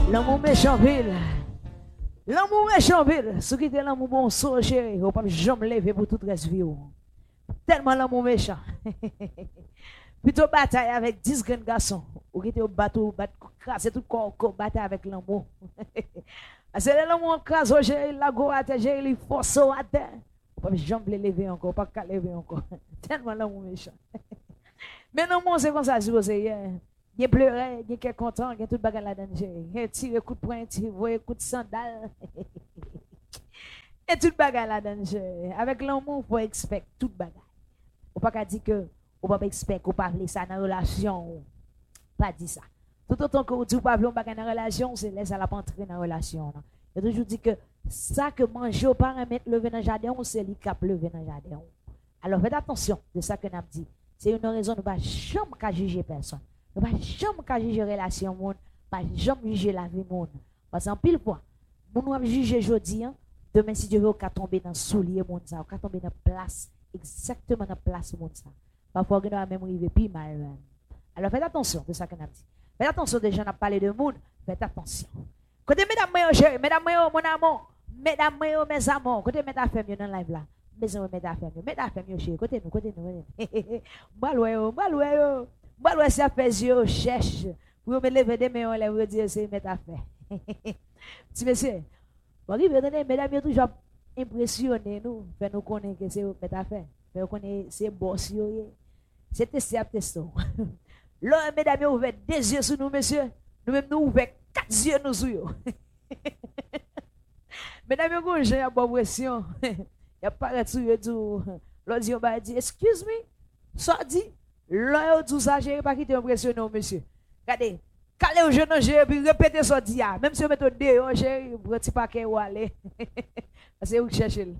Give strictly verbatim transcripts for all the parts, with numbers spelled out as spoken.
L'amour méchant ville. L'amour méchant ville. Ce qui était l'amour bon so chéri. Ou pas jamais lever pour toute reste vie. Tellement l'amour méchant. Plutôt bataille avec dix grands garçons. Ou qui était au bateau, casser tout corps, bataille avec l'amour. C'est l'amour crase au chéri, la go à terre, chéri, force à terre. Ou pas jamais lever encore, pas qu'à lever encore. Tellement l'amour méchant. Mais non, moi c'est comme ça, si vous avez. Il pleurait, il est content, il y a tout le bagage là-dedans. Il a tiré coup de poing, il a coup de sandale. Et tout le bagage là-dedans. Avec l'amour, il faut expecter tout le bagage. Il ne faut pas dire que on ne peut pas expecter qu'on parle ça dans la relation. Pas dire ça. Tout autant que vous dites que vous ne pas dans la relation, c'est laisser la entrer dans la relation. Il a toujours dit que ça que manger au paramètre lever dans le jardin, c'est lui qui a levé dans le jardin. Alors faites attention de ça que nous avons dit. C'est une raison de ne pas jamais juger personne. Ne pas jamais juger la relation, ne pas jamais juger la vie. Parce qu'en pile fois, nous nous juger aujourd'hui, demain si Dieu veut, on tomber dans le soulier, on va tomber dans la place, exactement dans la place. Parfois, on a même arrivé plus mal. Alors faites attention de ça que nous avons dit. Faites attention des gens qui parlent de monde, faites attention. Côté mesdames, mes chéris, mesdames, mon amour, mesdames, mes amours, côté mesdames, femmes dans live là. Mesdames, mesdames, mesdames, femmes, chéris, côté nous, côté nous. Baloué, baloué. Moi, je sais faire je cherche. Pour me lever des mains, on va dire c'est mettre à faire. Petit monsieur, bon, mesdames, vous toujours impressionné, nous, faire nous connaître que c'est mettre à faire. Faire nous connaître c'est boss, c'est testé à tester. Là, mesdames, vous ouvrez des yeux sur nous, monsieur. Nous-mêmes, nous ouvrons quatre yeux nous sur vous. Mesdames, vous j'ai une bonne pression. Il n'y a pas de souci tout. L'autre, on va dire, excuse me, ça dit. Là, tout ça, je n'ai pas quitté impressionné, monsieur. Regardez, calez au jeune, j'ai répété ce dia. Même si vous mettez au dé, j'ai un petit paquet où aller. C'est où que cherchez.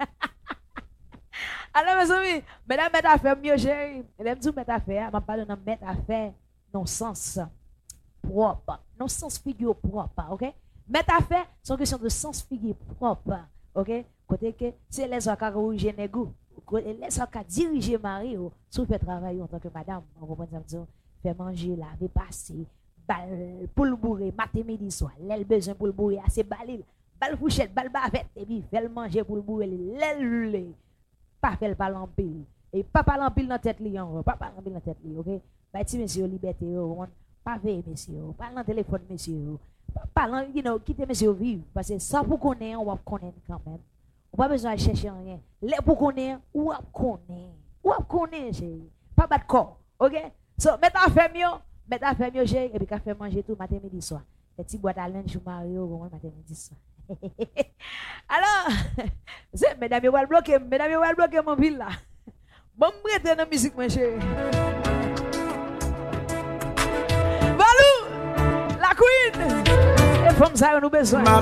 Alors, mes amis, mesdames, mettre à faire mieux, j'ai. Mesdames, tout mettre à faire. Je parle de mettre à faire non sens propre. Non sens figure propre, ok? Mettre à faire, c'est une question de sens figure propre, ok? Côté que c'est les gens qui ont origine goût. Laisse-moi diriger Marie, si fait travailler en tant que madame, on va dire, faire manger, laver, passer, balle pour le bourrer, matin, midi, soir, l'aile besoin pour le bourrer, assez balil, balle fouchette, balle bavette, et puis fait le manger pour le bourrer, l'aile, pas faire le palempile, et pas palempile dans la tête, pas palempile dans la tête, ok? Bah, si monsieur, liberté, pas veiller, monsieur, pas dans le téléphone, monsieur, pas dans, you know, quitter monsieur vivre, parce que ça pour qu'on ait, on va connaître quand même. On n'a pas besoin de chercher rien. Les pour connaître, ou à connaître. Ou à connaître, chérie. Pas battre corps. Ok? So, mettez à faire mieux. Mettez à faire mieux, chérie. Et puis, qu'à faire manger tout matin, midi, soir. Les petits boîtes à linge, Mario, matin, midi, soir. Alors, c'est, mesdames, vous allez bloquer, mesdames, vous allez bloquer mon ville là. Bon, je vais dans la musique, mon chéri. Valou! La queen! Et comme ça, nous besoin.